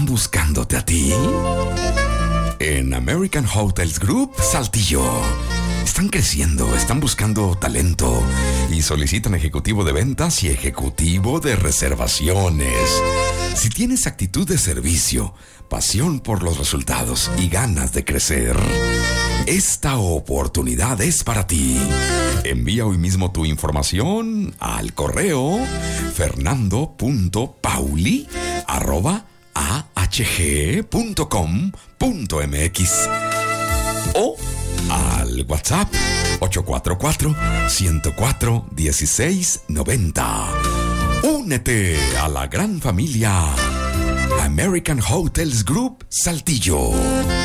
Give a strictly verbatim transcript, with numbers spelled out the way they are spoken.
¿Están buscándote a ti? En American Hotels Group Saltillo. Están creciendo, están buscando talento y solicitan ejecutivo de ventas y ejecutivo de reservaciones. Si tienes actitud de servicio, pasión por los resultados y ganas de crecer, esta oportunidad es para ti. Envía hoy mismo tu información al correo fernando punto pauli arroba a h g punto com punto m x o al WhatsApp ocho cuatro cuatro, uno cero cuatro, uno seis nueve cero. Únete a la gran familia American Hotels Group Saltillo.